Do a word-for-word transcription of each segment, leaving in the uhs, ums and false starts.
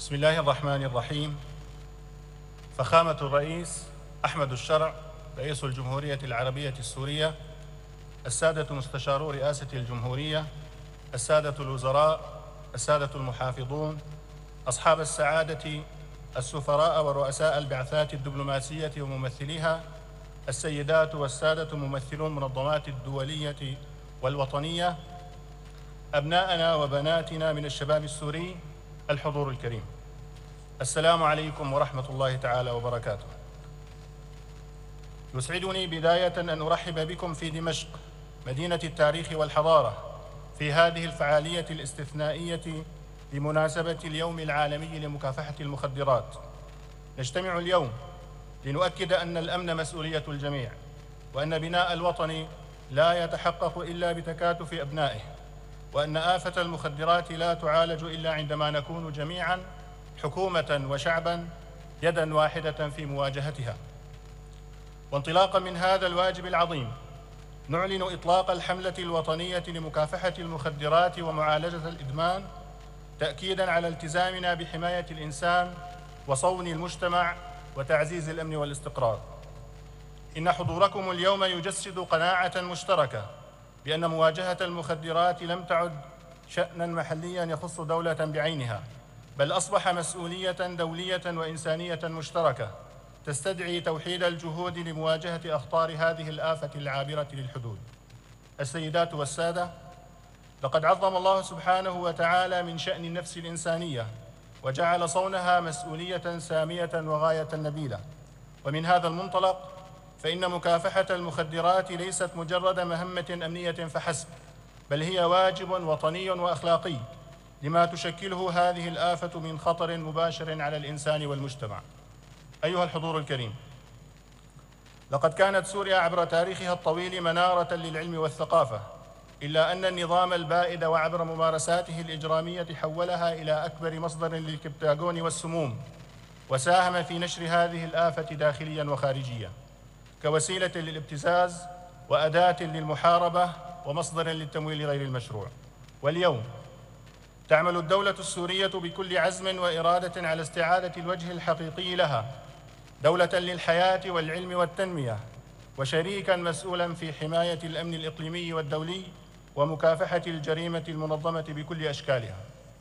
بسم الله الرحمن الرحيم. فخامة الرئيس أحمد الشرع رئيس الجمهورية العربية السورية، السادة مستشارو رئاسة الجمهورية، السادة الوزراء، السادة المحافظون، أصحاب السعادة، السفراء ورؤساء البعثات الدبلوماسية وممثليها، السيدات والسادة ممثلو المنظمات الدولية والوطنية، أبناءنا وبناتنا من الشباب السوري، الحضور الكريم، السلام عليكم ورحمة الله تعالى وبركاته. يسعدني بداية أن أرحب بكم في دمشق مدينة التاريخ والحضارة في هذه الفعالية الاستثنائية بمناسبة اليوم العالمي لمكافحة المخدرات. نجتمع اليوم لنؤكد أن الأمن مسؤولية الجميع، وأن بناء الوطن لا يتحقق إلا بتكاتف أبنائه، وأن آفة المخدرات لا تعالج إلا عندما نكون جميعاً حكومة وشعباً يداً واحدة في مواجهتها. وانطلاقاً من هذا الواجب العظيم نعلن إطلاق الحملة الوطنية لمكافحة المخدرات ومعالجة الإدمان، تأكيداً على التزامنا بحماية الإنسان وصون المجتمع وتعزيز الأمن والاستقرار. إن حضوركم اليوم يجسد قناعة مشتركة بأن مواجهة المخدرات لم تعد شأناً محلياً يخص دولة بعينها، بل أصبح مسؤولية دولية وإنسانية مشتركة تستدعي توحيد الجهود لمواجهة أخطار هذه الآفة العابرة للحدود. السيدات والسادة، لقد عظم الله سبحانه وتعالى من شأن النفس الإنسانية وجعل صونها مسؤولية سامية وغاية نبيلة، ومن هذا المنطلق فإن مكافحة المخدرات ليست مجرد مهمة أمنية فحسب، بل هي واجب وطني وأخلاقي لما تشكله هذه الآفة من خطر مباشر على الإنسان والمجتمع. أيها الحضور الكريم، لقد كانت سوريا عبر تاريخها الطويل منارة للعلم والثقافة، إلا أن النظام البائد وعبر ممارساته الإجرامية حولها إلى أكبر مصدر للكبتاغون والسموم، وساهم في نشر هذه الآفة داخلياً وخارجياً كوسيلة للابتزاز وأداة للمحاربة ومصدر للتمويل غير المشروع. واليوم تعمل الدولة السورية بكل عزم وإرادة على استعادة الوجه الحقيقي لها، دولة للحياة والعلم والتنمية، وشريكاً مسؤولاً في حماية الأمن الإقليمي والدولي ومكافحة الجريمة المنظمة بكل أشكالها.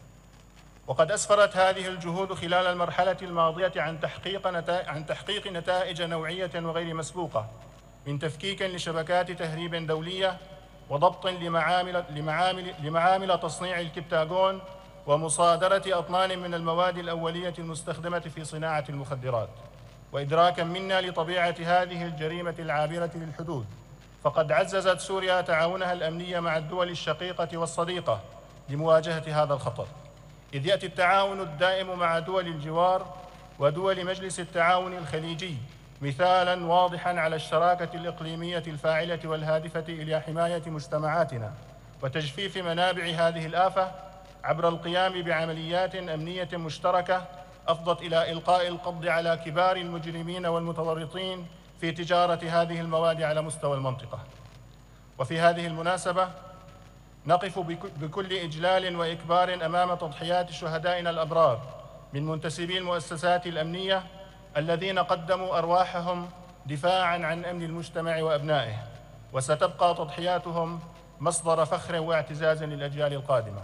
وقد أسفرت هذه الجهود خلال المرحلة الماضية عن تحقيق نتائج, عن تحقيق نتائج نوعية وغير مسبوقة، من تفكيك لشبكات تهريب دولية، وضبط لمعامل, لمعامل, لمعامل تصنيع الكبتاغون، ومصادرة أطنان من المواد الأولية المستخدمة في صناعة المخدرات. وإدراكاً منا لطبيعة هذه الجريمة العابرة للحدود، فقد عززت سوريا تعاونها الأمني مع الدول الشقيقة والصديقة لمواجهة هذا الخطر، إذ يأتي التعاون الدائم مع دول الجوار ودول مجلس التعاون الخليجي مثالاً واضحاً على الشراكة الإقليمية الفاعلة والهادفة إلى حماية مجتمعاتنا وتجفيف منابع هذه الآفة عبر القيام بعمليات أمنية مشتركة أفضت إلى إلقاء القبض على كبار المجرمين والمتورطين في تجارة هذه المواد على مستوى المنطقة. وفي هذه المناسبة نقف بكل إجلال وإكبار أمام تضحيات شهدائنا الأبرار من منتسبي المؤسسات الأمنية الذين قدموا أرواحهم دفاعاً عن أمن المجتمع وأبنائه، وستبقى تضحياتهم مصدر فخر واعتزاز للأجيال القادمة.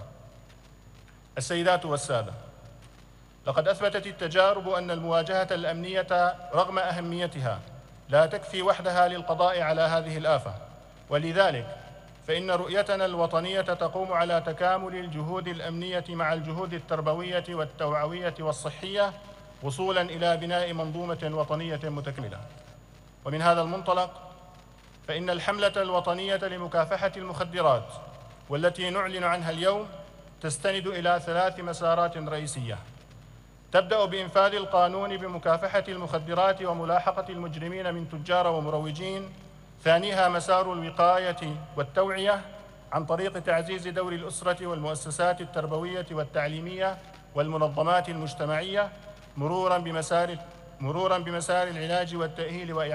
السيدات والسادة، لقد أثبتت التجارب أن المواجهة الأمنية رغم أهميتها لا تكفي وحدها للقضاء على هذه الآفة، ولذلك فإن رؤيتنا الوطنية تقوم على تكامل الجهود الأمنية مع الجهود التربوية والتوعوية والصحية، وصولاً إلى بناء منظومة وطنية متكاملة. ومن هذا المنطلق فإن الحملة الوطنية لمكافحة المخدرات والتي نعلن عنها اليوم تستند إلى ثلاث مسارات رئيسية. تبدأ بإنفاذ القانون بمكافحة المخدرات وملاحقة المجرمين من تجار ومروجين. ثانيها مسار الوقاية والتوعية عن طريق تعزيز دور الأسرة والمؤسسات التربوية والتعليمية والمنظمات المجتمعية، مرورا بمسار مرورا بمسار العلاج والتأهيل